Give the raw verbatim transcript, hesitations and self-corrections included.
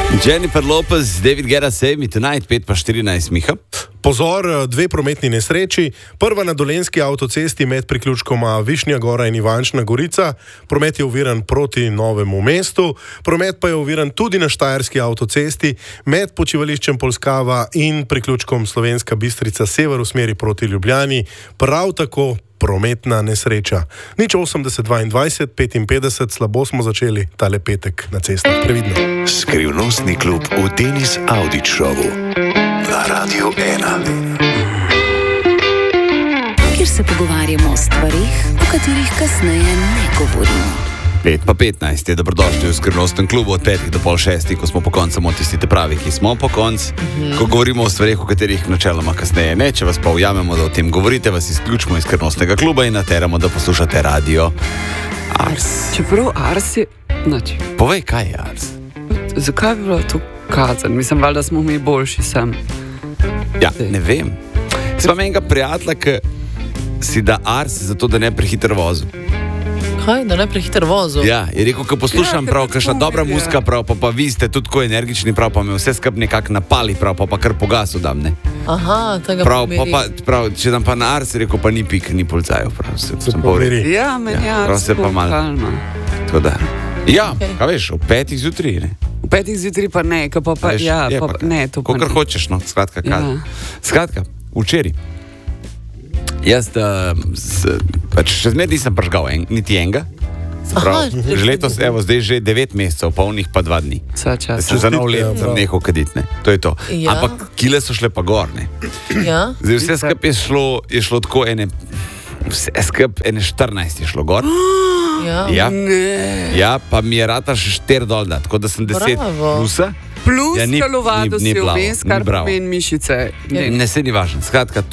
Jennifer Lopez, David Guetta, Save Me Tonight, pet pa štirinajst, Miha. Pozor, dve prometni nesreči. Prva na dolenjski avtocesti med priključkoma Višnja Gora in Ivančna Gorica. Promet je oviran proti Novemu mestu. Promet pa je oviran tudi na štajerski avtocesti med počivališčem Polskava in priključkom Slovenska Bistrica sever v smeri proti Ljubljani. Prav tako prometna nesreča. Nič osemdeset dvaindvajset petinpetdeset, slabo smo začeli tale petek na cestah. Previdno. Skrivnostni klub v Denis Audić Showu na Radiu ena. Kjer se pogovarjamo o stvarih, o katerih kasneje ne govorimo. pet pa petnajst je dobrodošli v Skrivnostnem klubu od petih do pol šestih, ko smo po koncu samo tisti pravi, ki smo po koncu, mm-hmm. ko govorimo o stvarih, o katerih načeloma kasneje ne. Če vas pa ujamemo, da o tem govorite, vas izključimo iz Skrivnostnega kluba in nateramo, da poslušate radio Ars. Čeprav Ars je... Nači. Povej, kaj je Ars? Zakaj bi bilo to kazan? Mislim, valjda smo mi boljši sem. Ja, ne vem. Sva menjega prijatelja, ki si da Ars zato, da ne prehiter vozil. Kaj, da ne prehiter vozil? Ja, je rekel, ko poslušam Ja, prav, ker kakšna to dobra je. muzika prav, pa, pa vi ste tudi tako energični prav, pa me vse skup nekako napali prav, pa, pa kar pogasu dam, ne. Aha, tega Prav, pa, pomeri. pa, prav, če dam pa na Ars, je rekel, pa ni pik, ni policajev, prav, se, Se sem povedal. pomiri. Ja, meni Ja, ja, prav se pa malo. kalma. Tako da. Ja, Okej. kaj veš, ob petih zjutraj, ne. V petih zjutraj pa ne, ko pa pa, Veš, ja, je pa, pa- ne, to pa Kakor ne. hočeš, no, skratka, kaj. Ja. Skratka, včeraj. Jaz, uh, s, pač še zmeraj nisem pržgal en, niti enega. Se pravi, Aha, že letos, evo, zdaj že devet mesecev, polnih pa dva dni. Vsa čas. Sem za nov let Ja, prav. nehal kaditi, ne. To je to. Ja. Ampak kile so šle pa gor, ne. Ja? Zdaj vse skupaj je šlo, je šlo tako ene, vse skupaj ene štirinajst je šlo gor. Ja. Ja, Ne. ja, pa mi je rata še štiri dol dat, tako da sem deset Bravo. plusa. Plus Ja, ni- kalovado ni- ni si plavo, vmes, ni kar bravo. pomeni mišice. Ne, ne se ni važno. Skratka,